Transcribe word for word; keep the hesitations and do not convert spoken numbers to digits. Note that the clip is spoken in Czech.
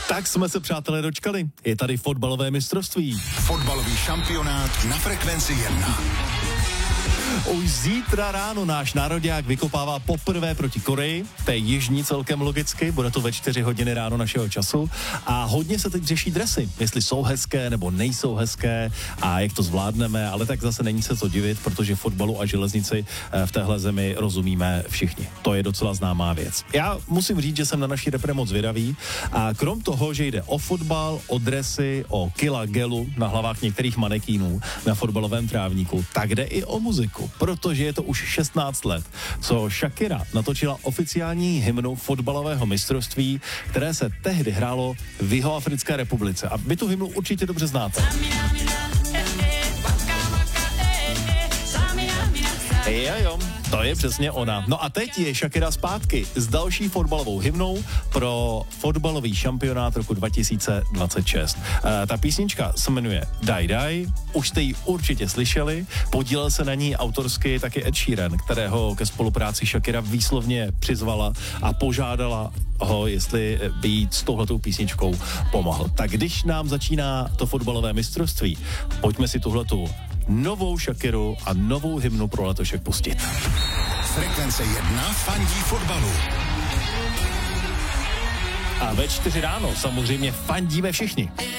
Tak jsme se, přátelé, dočkali. Je tady fotbalové mistrovství. Fotbalový šampionát na Frekvenci jedna. Už zítra ráno náš nároďák vykopává poprvé proti Koreji. To je jižní celkem logicky, bude to ve čtyři hodiny ráno našeho času. A hodně se teď řeší dresy, jestli jsou hezké nebo nejsou hezké a jak to zvládneme, ale tak zase není se co divit, protože fotbalu a železnici v téhle zemi rozumíme všichni. To je docela známá věc. Já musím říct, že jsem na naší repre moc zvědavý a krom toho, že jde o fotbal, o dresy, o kila gelu na hlavách některých manekínů na fotbalovém trávníku, tak jde i o muziku. Protože je to už šestnáct let, co Shakira natočila oficiální hymnu fotbalového mistrovství, které se tehdy hrálo v Jihoafrické republice. A vy tu hymnu určitě dobře znáte. Jo, jo, to je přesně ona. No a teď je Shakira zpátky s další fotbalovou hymnou pro fotbalový šampionát roku dva tisíce dvacet šest. E, ta písnička se jmenuje Die Die, už jste ji určitě slyšeli, podílel se na ní autorsky taky Ed Sheeran, kterého ke spolupráci Shakira výslovně přizvala a požádala ho, jestli by jí s touhletou písničkou pomohl. Tak když nám začíná to fotbalové mistrovství, pojďme si tuhletu novou Shakiru a novou hymnu pro letošek pustit. Frekvence jedna fandí fotbalu. A ve čtyři ráno samozřejmě fandíme všichni.